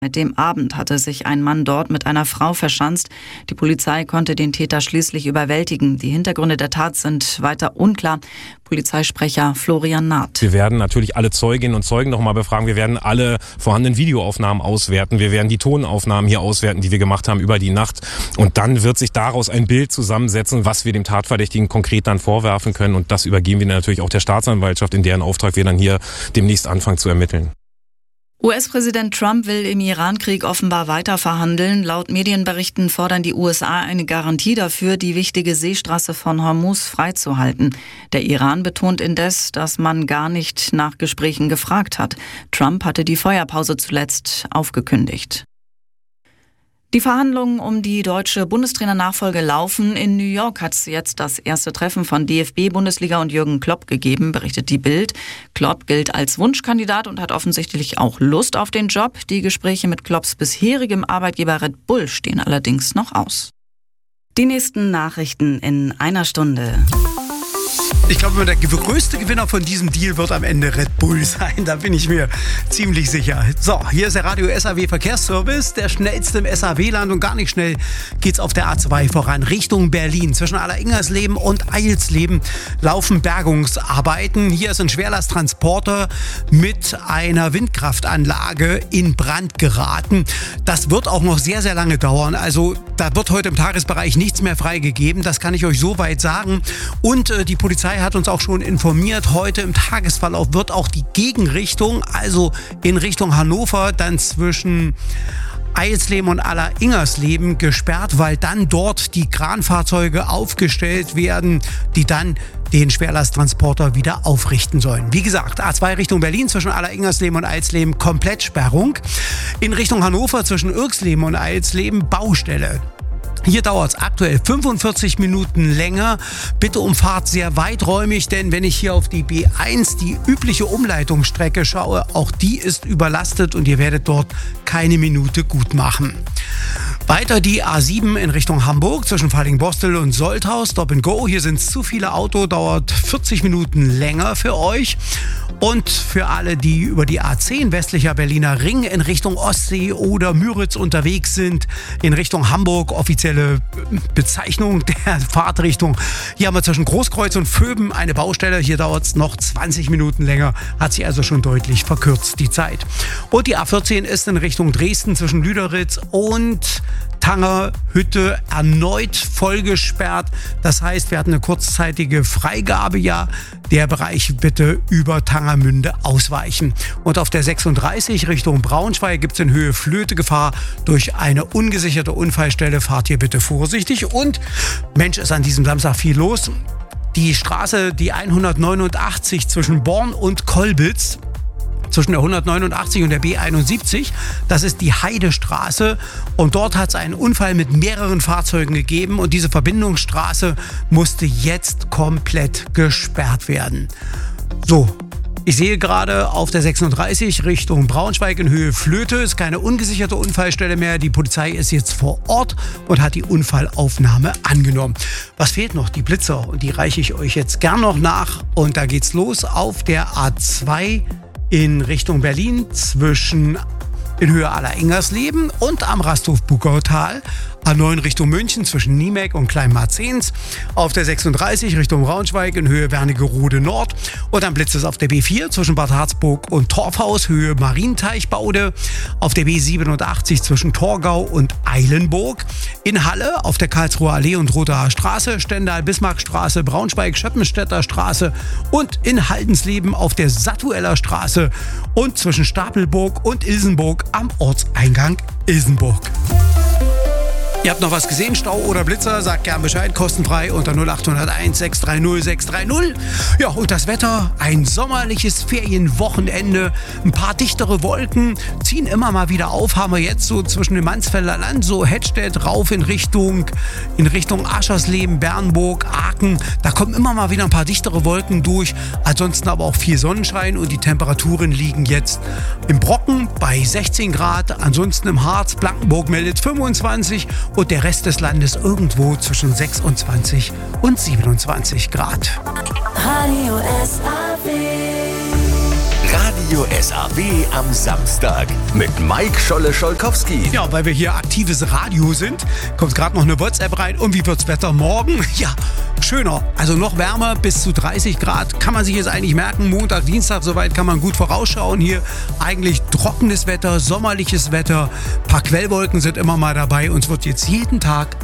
Seit dem Abend hatte sich ein Mann dort mit einer Frau verschanzt. Die Polizei konnte den Täter schließlich überwältigen. Die Hintergründe der Tat sind weiter unklar. Polizeisprecher Florian Naht. Wir werden natürlich alle Zeuginnen und Zeugen nochmal befragen. Wir werden alle vorhandenen Videoaufnahmen auswerten. Wir werden die Tonaufnahmen hier auswerten, die wir gemacht haben über die Nacht. Und dann wird sich daraus ein Bild zusammensetzen, was wir dem Tatverdächtigen konkret dann vorwerfen können. Und das übergeben wir natürlich auch der Staatsanwaltschaft, in deren Auftrag wir dann hier demnächst anfangen zu ermitteln. US-Präsident Trump will im Irankrieg offenbar weiter verhandeln. Laut Medienberichten fordern die USA eine Garantie dafür, die wichtige Seestraße von Hormuz freizuhalten. Der Iran betont indes, dass man gar nicht nach Gesprächen gefragt hat. Trump hatte die Feuerpause zuletzt aufgekündigt. Die Verhandlungen um die deutsche Bundestrainernachfolge laufen. In New York hat es jetzt das erste Treffen von DFB-Bundesliga und Jürgen Klopp gegeben, berichtet die Bild. Klopp gilt als Wunschkandidat und hat offensichtlich auch Lust auf den Job. Die Gespräche mit Klopps bisherigem Arbeitgeber Red Bull stehen allerdings noch aus. Die nächsten Nachrichten in einer Stunde. Ich glaube, der größte Gewinner von diesem Deal wird am Ende Red Bull sein. Da bin ich mir ziemlich sicher. So, hier ist der Radio SAW Verkehrsservice, der schnellste im SAW-Land. Und gar nicht schnell geht's auf der A2 voran Richtung Berlin. Zwischen Alleringersleben und Eilsleben laufen Bergungsarbeiten. Hier ist ein Schwerlasttransporter mit einer Windkraftanlage in Brand geraten. Das wird auch noch sehr, sehr lange dauern. Also da wird heute im Tagesbereich nichts mehr freigegeben. Das kann ich euch soweit sagen. Und die Polizei hat uns auch schon informiert, heute im Tagesverlauf wird auch die Gegenrichtung, also in Richtung Hannover, dann zwischen Eilsleben und Alleringersleben gesperrt, weil dann dort die Kranfahrzeuge aufgestellt werden, die dann den Schwerlasttransporter wieder aufrichten sollen. Wie gesagt, A2 Richtung Berlin zwischen Alleringersleben und Eilsleben Komplettsperrung. In Richtung Hannover zwischen Irxleben und Eilsleben Baustelle. Hier dauert es aktuell 45 Minuten länger. Bitte umfahrt sehr weiträumig, denn wenn ich hier auf die B1, die übliche Umleitungsstrecke schaue, auch die ist überlastet und ihr werdet dort keine Minute gut machen. Weiter die A7 in Richtung Hamburg zwischen Falling-Bostel und Solthaus. Stop and Go. Hier sind zu viele Autos, dauert 40 Minuten länger für euch. Und für alle, die über die A10 westlicher Berliner Ring in Richtung Ostsee oder Müritz unterwegs sind, in Richtung Hamburg, offizielle Bezeichnung der Fahrtrichtung. Hier haben wir zwischen Großkreuz und Vöben eine Baustelle. Hier dauert es noch 20 Minuten länger, hat sich also schon deutlich verkürzt, die Zeit. Und die A14 ist in Richtung Dresden zwischen Lüderitz und Tangerhütte erneut vollgesperrt. Das heißt, wir hatten eine kurzzeitige Freigabe, ja. Der Bereich bitte über Tangermünde ausweichen. Und auf der 36 Richtung Braunschweig gibt es in Höhe Flöte Gefahr durch eine ungesicherte Unfallstelle. Fahrt hier bitte vorsichtig. Und Mensch, ist an diesem Samstag viel los. Die Straße, die 189 zwischen Born und Kolbitz, zwischen der 189 und der B71. Das ist die Heidestraße und dort hat es einen Unfall mit mehreren Fahrzeugen gegeben und diese Verbindungsstraße musste jetzt komplett gesperrt werden. So, ich sehe gerade auf der 36 Richtung Braunschweig in Höhe Flöte ist keine ungesicherte Unfallstelle mehr. Die Polizei ist jetzt vor Ort und hat die Unfallaufnahme angenommen. Was fehlt noch? Die Blitzer und die reiche ich euch jetzt gern noch nach und da geht's los auf der A2 in Richtung Berlin zwischen in Höhe Alleringersleben und am Rasthof-Bugautal. A9 Richtung München zwischen Niemek und Kleinmarzens. Auf der 36 Richtung Braunschweig in Höhe Wernigerode Nord. Und dann blitzt es auf der B4 zwischen Bad Harzburg und Torfhaus, Höhe Marienteichbaude. Auf der B87 zwischen Torgau und Eilenburg. In Halle auf der Karlsruher Allee und Roter Straße, Stendal-Bismarckstraße, Braunschweig-Schöppenstädter Straße. Und in Haldensleben auf der Sattueller Straße und zwischen Stapelburg und Ilsenburg am Ortseingang Ilsenburg. Ihr habt noch was gesehen, Stau oder Blitzer? Sagt gern Bescheid, kostenfrei unter 0801 630 630. Ja, und das Wetter, ein sommerliches Ferienwochenende. Ein paar dichtere Wolken ziehen immer mal wieder auf. Haben wir jetzt so zwischen dem Mansfelder Land, so Hettstedt rauf in Richtung Aschersleben, Bernburg, Aachen. Da kommen immer mal wieder ein paar dichtere Wolken durch. Ansonsten aber auch viel Sonnenschein und die Temperaturen liegen jetzt im Brocken bei 16 Grad. Ansonsten im Harz, Blankenburg meldet 25 und der Rest des Landes irgendwo zwischen 26 und 27 Grad. Radio SAW. Radio SAW am Samstag mit Mike Scholle-Scholkowski. Ja, weil wir hier aktives Radio sind, kommt gerade noch eine WhatsApp rein. Und wie wird's Wetter morgen? Ja, schöner. Also noch wärmer, bis zu 30 Grad. Kann man sich jetzt eigentlich merken. Montag, Dienstag, soweit kann man gut vorausschauen. Hier eigentlich trockenes Wetter, sommerliches Wetter. Ein paar Quellwolken sind immer mal dabei. Und es wird jetzt jeden Tag